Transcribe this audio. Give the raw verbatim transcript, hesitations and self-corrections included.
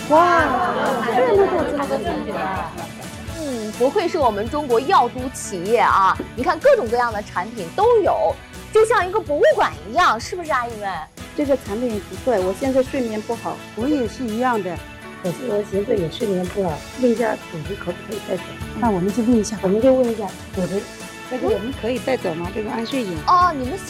哇，这么多这么多产品啊！ 嗯，不愧是我们中国药都企业啊！你看各种各样的产品都有，就像一个博物馆一样，是不是阿姨们？ 这个产品不错，我现在睡眠不好， 我也是一样的。 我我现在也睡眠不好，问一下组织可不可以带走？ 那我们就问一下， 我们就问一下组织， 这个我们可以带走吗？这个安睡饮。 哦，你们。